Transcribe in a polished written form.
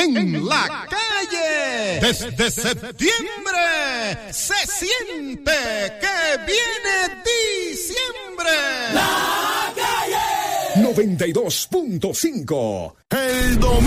en la calle. Desde septiembre se siente que viene diciembre. La calle 92.5. El domingo